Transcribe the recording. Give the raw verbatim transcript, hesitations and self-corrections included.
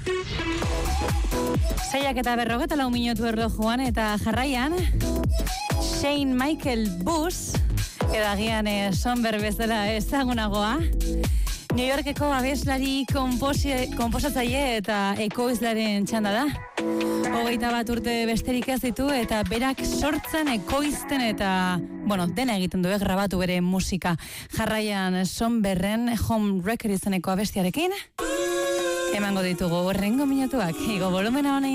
Seiak eta berrogeta lau minutu erlojuan eta jarraian Shane Michael Bush edagian eh, sonber bezala ezagunagoa New Yorkeko abeslari konposatzaile eta ekoizlaren txanda da. Hogeita bat urte besterik ez ditu eta berak sortzen, ekoizten eta, bueno, dena egiten du, grabatu bere musika. Jarraian sonberren Home Record izeneko abestiarekin emango ditugu horrengo minutuak. Igo volumena honein.